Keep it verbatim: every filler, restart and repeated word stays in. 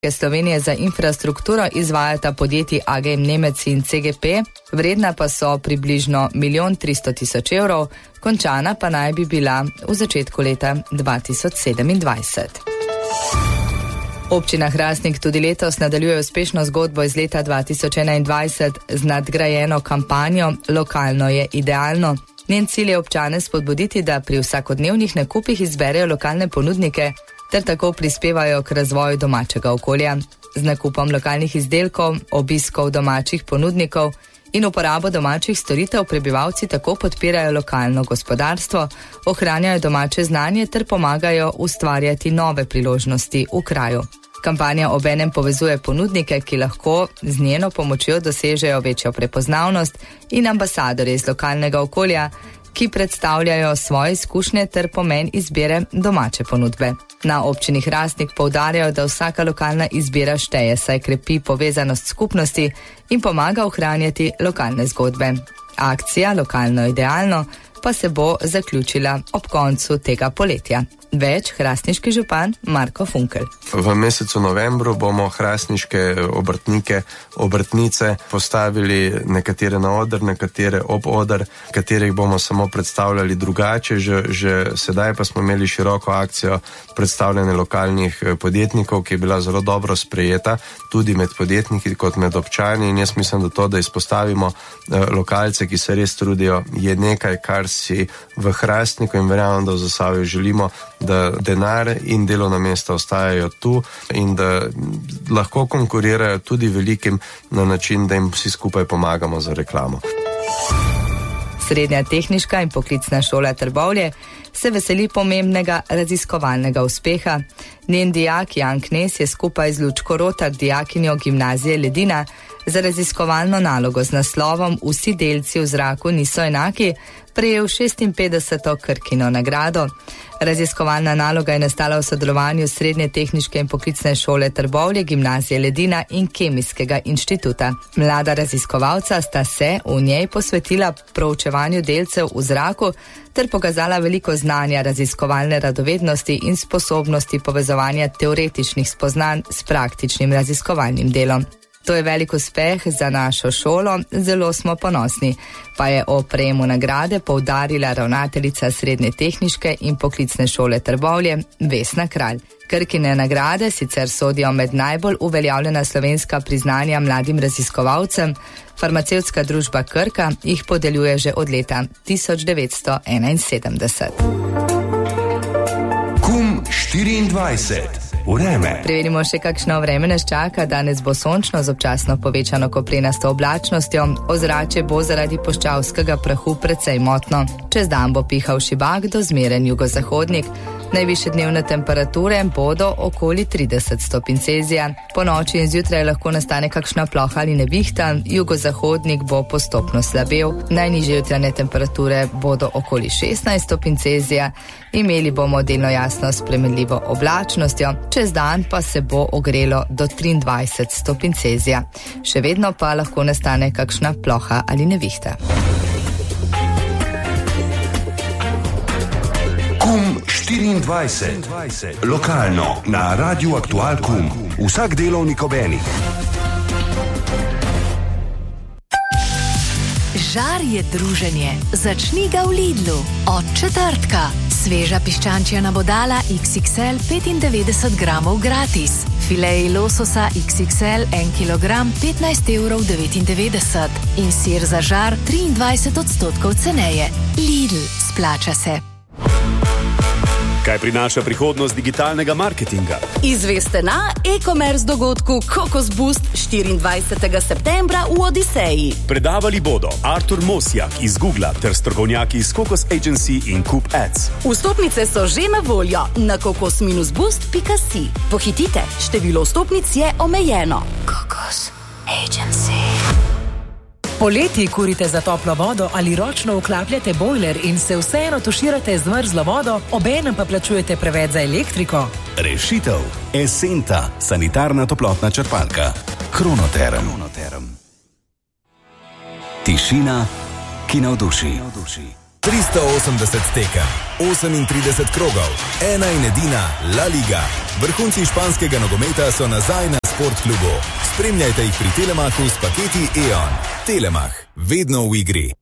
Slovenije za infrastrukturo izvajata podjetji A G M Nemec in C G P, vredna pa so približno milijon tristo tisoč evrov, končana pa naj bi bila v začetku leta dva tisoč sedemindvajset. Občina Hrastnik tudi letos nadaljuje uspešno zgodbo iz leta dva tisoč enaindvajset z nadgrajeno kampanjo Lokalno je idealno. Njen cilj je občane spodbuditi, da pri vsakodnevnih nakupih izberejo lokalne ponudnike ter tako prispevajo k razvoju domačega okolja. Z nakupom lokalnih izdelkov, obiskov domačih ponudnikov in uporabo domačih storitev prebivalci tako podpirajo lokalno gospodarstvo, ohranjajo domače znanje ter pomagajo ustvarjati nove priložnosti v kraju. Kampanja obenem povezuje ponudnike, ki lahko z njeno pomočjo dosežejo večjo prepoznavnost, in ambasadorje iz lokalnega okolja, ki predstavljajo svoje izkušnje ter pomen izbire domače ponudbe. Na občini Hrastnik poudarjajo, da vsaka lokalna izbira šteje, saj krepi povezanost skupnosti in pomaga ohranjati lokalne zgodbe. Akcija Lokalno idealno pa se bo zaključila ob koncu tega poletja. Več hrastniški župan Marko Funkel. V mesecu novembru bomo hrastniške obrtnike, obrtnice postavili nekatere na oder, nekatere ob oder, katerih bomo samo predstavljali drugače. Že, že sedaj pa smo imeli široko akcijo predstavljanja lokalnih podjetnikov, ki je bila zelo dobro sprejeta, tudi med podjetniki kot med občani, in jaz mislim, da to, da izpostavimo lokalce, ki se res trudijo, je nekaj, kar si v Hrastniku in verjamem, da v Zasavju želimo, da denar in delovna mesta ostajajo tu in da lahko konkurirajo tudi velikim na način, da jim vsi skupaj pomagamo za reklamo. Srednja tehniška in poklicna šola Trbovlje se veseli pomembnega raziskovalnega uspeha. Njen dijak Jan Knez je skupaj z Lučko Rotar, dijakinjo gimnazije Ledina, za raziskovalno nalogo z naslovom Vsi delci v zraku niso enaki prejel šestinpetdeseto Krkino nagrado. Raziskovalna naloga je nastala v sodelovanju Srednje tehniške in poklicne šole Trbovlje, gimnazije Ledina in Kemijskega inštituta. Mlada raziskovalca sta se v njej posvetila proučevanju delcev v zraku ter pokazala veliko znanja, raziskovalne radovednosti in sposobnosti povezovanja teoretičnih spoznanj s praktičnim raziskovalnim delom. To je velik uspeh za našo šolo, zelo smo ponosni, pa je o prejemu nagrade poudarila ravnateljica Srednje tehniške in poklicne šole Trbovlje Vesna Kralj. Krkine nagrade sicer sodijo med najbolj uveljavljena slovenska priznanja mladim raziskovalcem. Farmacevtska družba Krka jih podeljuje že od leta tisoč devetsto enainsedemdeset. Kum štiriindvajset. Vreme. Preverimo še, kakšno vreme nas čaka. Danes bo sončno z občasno povečano koprenasto oblačnostjo. Ozračje bo zaradi puščavskega prahu precej motno. Čez dan bo pihal šibak do zmeren jugozahodnik. Najvišje dnevne temperature bodo okoli trideset stopinj Celzija. Po noči in zjutraj lahko nastane kakšna ploha ali nevihta, jugozahodnik bo postopno slabel. Najnižje jutranje temperature bodo okoli šestnajst stopinj Celzija. Imeli bomo delno jasno spremenljivo oblačnostjo, čez dan pa se bo ogrelo do triindvajset stopinj Celzija. Še vedno pa lahko nastane kakšna ploha ali nevihta. Kum štiriindvajset. Lokalno na Radiu Aktual Kum. Vsak delovnik ob enih. Žar je druženje. Začni ga v Lidlu. Od četrtka. Sveža piščančja nabodala iks iks el petindevetdeset gramov gratis. Fileji lososa iks iks el en kilogram petnajst evrov devetindevetdeset. In sir za žar triindvajset odstotkov ceneje. Lidl, splača se. Kaj prinaša prihodnost digitalnega marketinga? Izveste na e-commerce dogodku Kokos Boost štiriindvajsetega septembra v Odiseji. Predavali bodo Artur Mosjak iz Googla ter strokovnjaki iz Kokos Agency in Coop Ads. Vstopnice so že na voljo na kokos boost pika si. Pohitite, število vstopnic je omejeno. Kokos Agency. Poleti kurite za toplo vodo ali ročno vklapljate bojler in se vseeno tuširate z mrzlo vodo, obenem pa plačujete preveč za elektriko? Rešitev. Esenta, sanitarna toplotna črpalka. Kronoterm. Tišina, ki navduši. tristo osemdeset tekem, osemintrideset krogov, ena in edina La Liga. Vrhunci španskega nogometa so nazaj na Sportklubu. Spremljajte jih pri Telemachu s paketi E O N. Telemach, vedno v igri.